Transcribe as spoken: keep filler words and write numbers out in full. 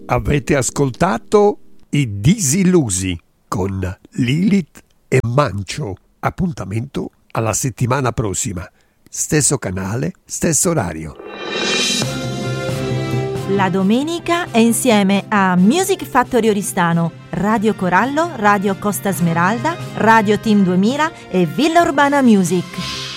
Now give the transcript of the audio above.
Avete ascoltato I Disillusi con Lilith e Mancio. Appuntamento alla settimana prossima. Stesso canale, stesso orario. La domenica è insieme a Music Factory Oristano, Radio Corallo, Radio Costa Smeralda, Radio Team duemila e Villa Urbana Music.